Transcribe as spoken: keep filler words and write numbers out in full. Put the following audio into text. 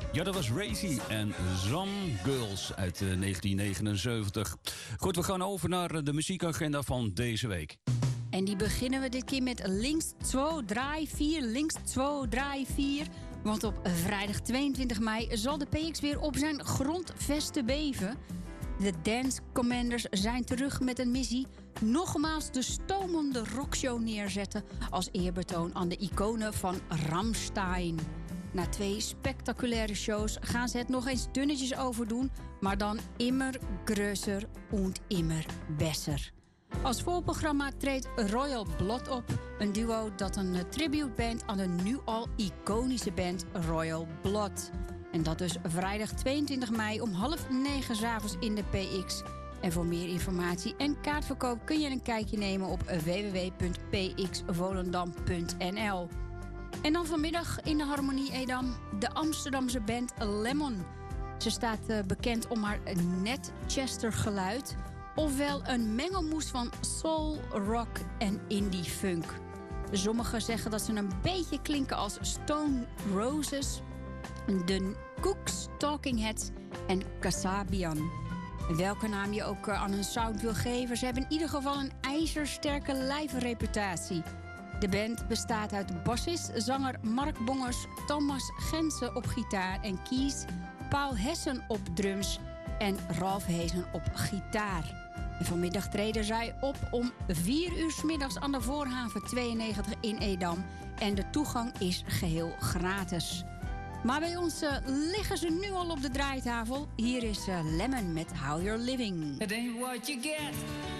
Ja, dat was Racy en Some Girls uit uh, negentien negenenzeventig. Goed, we gaan over naar de muziekagenda van deze week. En die beginnen we dit keer met links twee, drie, vier, links twee, drie, vier. Want op vrijdag tweeëntwintig mei zal de P X weer op zijn grondvesten beven. De Dance Commanders zijn terug met een missie. Nogmaals de stomende rockshow neerzetten als eerbetoon aan de iconen van Rammstein. Na twee spectaculaire shows gaan ze het nog eens dunnetjes overdoen, maar dan immer größer und immer besser. Als voorprogramma treedt Royal Blood op, een duo dat een tributeband aan de nu al iconische band Royal Blood. En dat dus vrijdag tweeëntwintig mei om half negen 's avonds in de P X. En voor meer informatie en kaartverkoop kun je een kijkje nemen op w w w punt p x volendam punt n l. En dan vanmiddag in de Harmonie Edam de Amsterdamse band Lemon. Ze staat uh, bekend om haar Netchester geluid, ofwel een mengelmoes van soul, rock en indie funk. Sommigen zeggen dat ze een beetje klinken als Stone Roses, de Cooks, Talking Heads en Kasabian. Welke naam je ook aan hun sound wil geven, ze hebben in ieder geval een ijzersterke live reputatie. De band bestaat uit bassist, zanger Mark Bongers, Thomas Gensen op gitaar en keys, Paul Hessen op drums en Ralf Heesen op gitaar. En vanmiddag treden zij op om vier uur 's middags aan de Voorhaven tweeënnegentig in Edam. En de toegang is geheel gratis. Maar bij ons uh, liggen ze nu al op de draaitafel. Hier is uh, Lemon met How You're Living. It ain't what you get,